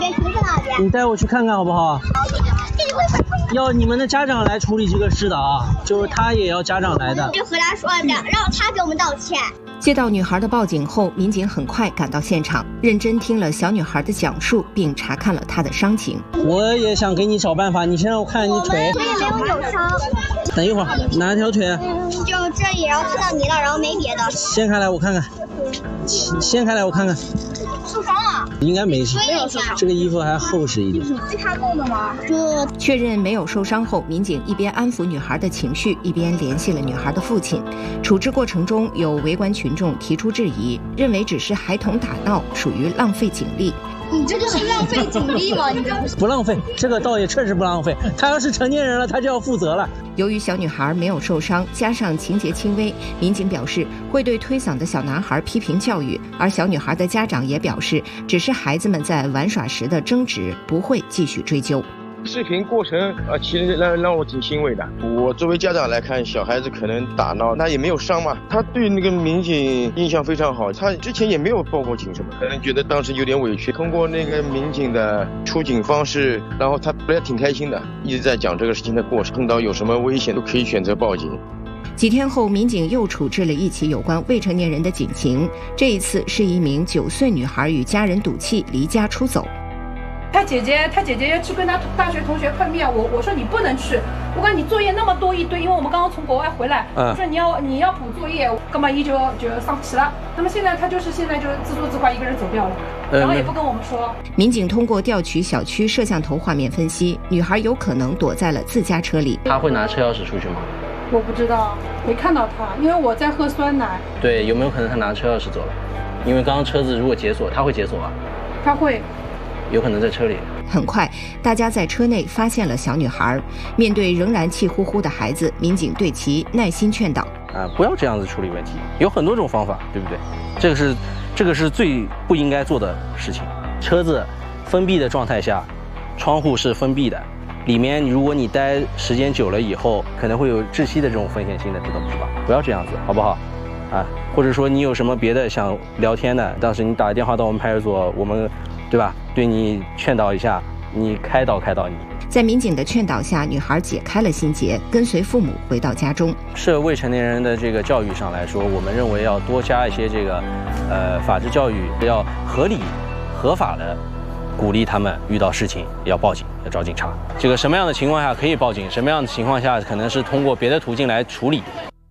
边裙子那边。 你带我去看看好不好？要你们的家长来处理这个事的啊，就是他也要家长来的。 就和他说的，让他给我们道歉。 接到女孩的报警后，民警很快赶到现场，认真听了小女孩的讲述，并查看了她的伤情。 我也想给你找办法，你先让我看看你腿。 我也没有扭伤。 等一会儿，哪条腿？ 就这里，然后看到你了，然后没别的。 掀开来我看看，掀开来我看看。 受伤了？ 应该没事，这个衣服还厚实一点。 是他弄的吗？ 确认没有受伤后，民警一边安抚女孩的情绪，一边联系了女孩的父亲。处置过程中，有围观群众提出质疑，认为只是孩童打闹，属于浪费警力。 你这就是浪费警力吗？你这不浪费，这个倒也确实不浪费。他要是成年人了，他就要负责了。 由于小女孩没有受伤，加上情节轻微，民警表示会对推搡的小男孩批评教育。而小女孩的家长也表示，只是孩子们在玩耍时的争执，不会继续追究。 视频过程其实让我挺欣慰的。我作为家长来看，小孩子可能打闹，他也没有伤嘛，他对那个民警印象非常好，他之前也没有报过警什么，可能觉得当时有点委屈。通过那个民警的出警方式，然后他本来挺开心的，一直在讲这个事情的过程，碰到有什么危险都可以选择报警。 几天后，民警又处置了一起有关未成年人的警情，这一次是一名9岁女孩与家人赌气离家出走。 他姐姐要去跟他大学同学碰面，我说你不能去，我看你作业那么多一堆，因为我们刚刚从国外回来，我说你要补作业，干嘛就上不起了。那么现在他就是自说自话，一个人走掉了，然后也不跟我们说。 民警通过调取小区摄像头画面分析，女孩有可能躲在了自家车里。 他会拿车钥匙出去吗？ 我不知道，没看到他，因为我在喝酸奶。 对，有没有可能他拿车钥匙走了？因为刚刚车子如果解锁，他会解锁啊？ 他会。 有可能在车里。 很快，大家在车内发现了小女孩。面对仍然气呼呼的孩子，民警对其耐心劝导： 不要这样子处理问题，有很多种方法，对不对？这个是最不应该做的事情。车子封闭的状态下，窗户是封闭的，里面如果你待时间久了以后，可能会有窒息的这种风险性的，知道吧？不要这样子，好不好？或者说你有什么别的想聊天的，当时你打个电话到我们派出所，我们。对吧？对你劝导一下，你开导你。 在民警的劝导下，女孩解开了心结，跟随父母回到家中。 是未成年人的这个教育上来说，我们认为要多加一些这个法治教育，要合理、合法的鼓励他们遇到事情要报警，要找警察。这个什么样的情况下可以报警，什么样的情况下可能是通过别的途径来处理。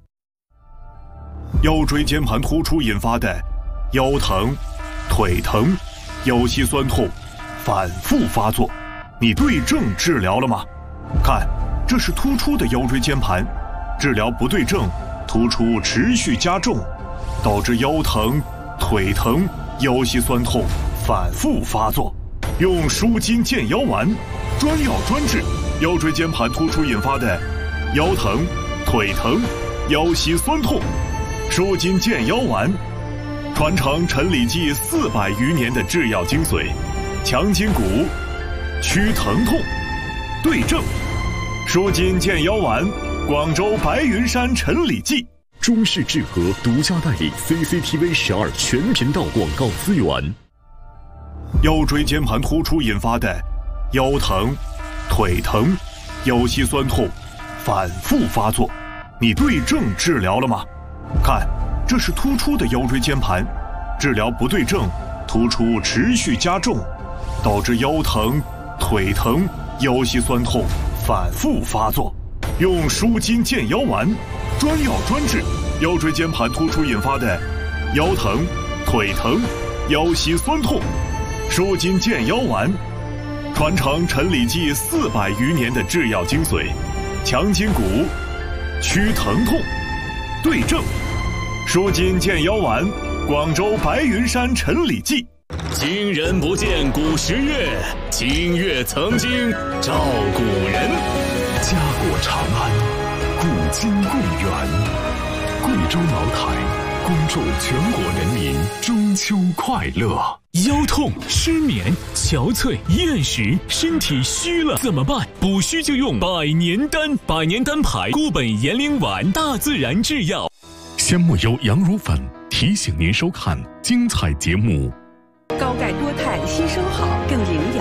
腰椎间盘突出引发的腰疼、腿疼。腰膝酸痛反复发作，你对症治疗了吗？看，这是突出的腰椎间盘，治疗不对症，突出持续加重，导致腰疼、腿疼、腰膝酸痛反复发作。用舒筋健腰丸，专药专治腰椎间盘突出引发的腰疼、腿疼、腰膝酸痛。舒筋健腰丸。传承陈李济400余年的制药精髓，强筋骨，祛疼痛，对症，舒筋健腰丸，广州白云山陈李济。 中视智和独家代理 CCTV 12全频道广告资源。 腰椎间盘突出引发的腰疼、腿疼、腰膝酸痛反复发作，你对症治疗了吗？看。这是突出的腰椎间盘，治疗不对症，突出持续加重，导致腰疼、腿疼、腰膝酸痛反复发作。用舒筋健腰丸，专药专治腰椎间盘突出引发的腰疼、腿疼、腰膝酸痛。舒筋健腰丸，传承陈李济400余年的制药精髓，强筋骨，祛疼痛，对症。舒筋健腰丸，广州白云山陈李济。 今人不见古时月，今月曾经照古人。家国长安，古今贵园。贵州茅台，恭祝全国人民中秋快乐。腰痛、失眠、憔悴、厌食，身体虚了怎么办？补虚就用百年丹，百年丹牌固本延龄丸，大自然制药。鲜木油羊乳粉提醒您收看精彩节目。 高钙多肽吸收好，更营养。